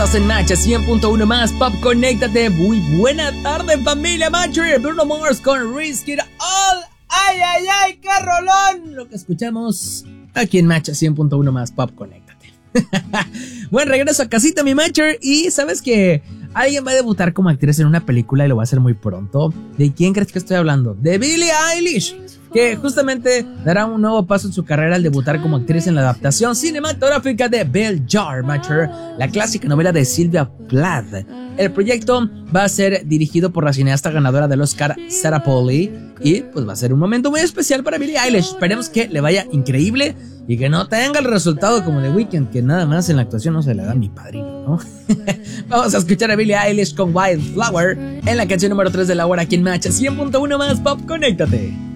Estás en Match 100.1 más Pop, conéctate. Muy buena tarde, familia Matcher. Bruno Mars con Risk It All. Ay, ay, ay, qué rolón. Lo que escuchamos aquí en Match 100.1 más Pop, conéctate. Buen regreso a casita, mi Matcher. Y sabes que alguien va a debutar como actriz en una película y lo va a hacer muy pronto. ¿De quién crees que estoy hablando? De Billie Eilish, que justamente dará un nuevo paso en su carrera al debutar como actriz en la adaptación cinematográfica de Bell Jar, Matcher, la clásica novela de Sylvia Plath. El proyecto va a ser dirigido por la cineasta ganadora del Oscar, Sarah Polley, y pues va a ser un momento muy especial para Billie Eilish. Esperemos que le vaya increíble y que no tenga el resultado como The Weeknd, que nada más en la actuación no se le da a mi padrino, ¿no? Vamos a escuchar a Billie Eilish con Wildflower en la canción número 3 de la hora aquí en Match 100.1 más Pop, conéctate.